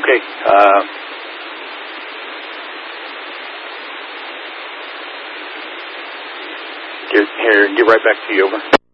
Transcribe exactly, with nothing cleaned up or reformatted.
Okay. Uh, get, here, get right back to you, over.